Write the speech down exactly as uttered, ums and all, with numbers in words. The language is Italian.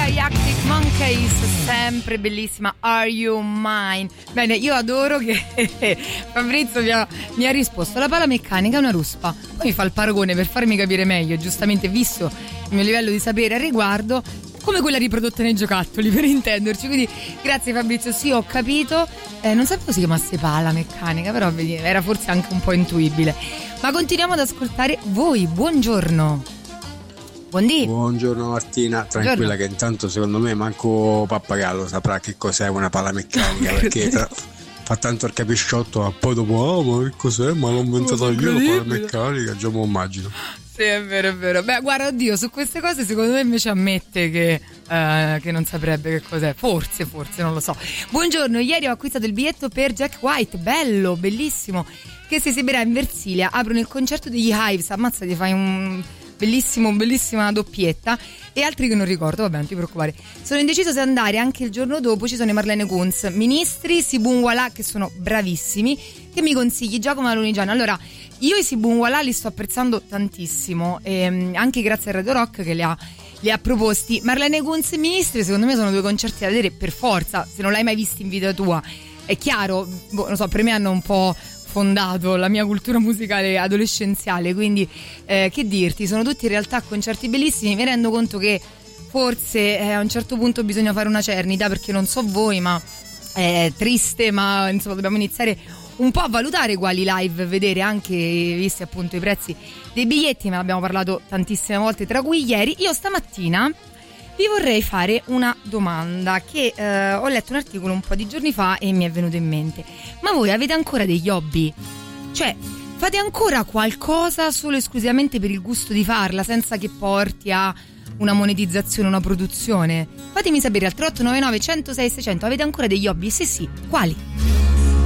Arctic Monkeys, sempre bellissima, Are You Mine? Bene, io adoro che Fabrizio mi ha, mi ha risposto: la pala meccanica è una ruspa. Poi mi fa il paragone per farmi capire meglio, giustamente visto il mio livello di sapere al riguardo, come quella riprodotta nei giocattoli, per intenderci. Quindi grazie Fabrizio, sì, ho capito. Eh, non sapevo si chiamasse pala meccanica, però vedi, era forse anche un po' intuibile. Ma continuiamo ad ascoltare voi. Buongiorno. Buondì. Buongiorno Martina, tranquilla. Buongiorno. Che intanto secondo me manco Pappagallo saprà che cos'è una pala meccanica, perché tra, fa tanto il capisciotto, ma poi dopo oh ma che cos'è, ma l'ho inventata io la pala meccanica, già mi immagino. Sì, è vero, è vero. Beh, guarda, oddio, su queste cose secondo me invece ammette che, uh, che non saprebbe che cos'è. Forse, forse, non lo so. Buongiorno, ieri ho acquistato il biglietto per Jack White, bello, bellissimo, che si esibirà in Versilia. Aprono il concerto degli Hives, ammazza, ti fai un bellissimo, bellissima doppietta, e altri che non ricordo, vabbè, non ti preoccupare. Sono indeciso se andare anche il giorno dopo. Ci sono i Marlene Kunz, Ministri, Sibunwala, che sono bravissimi. Che mi consigli, Giacomo Alunigiano? Allora, io i Sibunwala li sto apprezzando tantissimo, e anche grazie a Radio Rock che li ha, li ha proposti. Marlene Kunz e Ministri secondo me sono due concerti da vedere per forza, se non l'hai mai visto in vita tua. È chiaro, boh, non so, per me hanno un po' fondato la mia cultura musicale adolescenziale, quindi eh, che dirti, sono tutti in realtà concerti bellissimi. Mi rendo conto che forse eh, a un certo punto bisogna fare una cernita, perché non so voi, ma è triste, ma insomma dobbiamo iniziare un po' a valutare quali live vedere, anche visti appunto i prezzi dei biglietti, ma abbiamo parlato tantissime volte, tra cui ieri. Io stamattina vi vorrei fare una domanda che eh, ho letto un articolo un po' di giorni fa e mi è venuto in mente. Ma voi avete ancora degli hobby? Cioè, fate ancora qualcosa solo esclusivamente per il gusto di farla, senza che porti a una monetizzazione, una produzione? Fatemi sapere al tre otto nove nove, uno zero sei, seicento. Avete ancora degli hobby? Se sì, quali?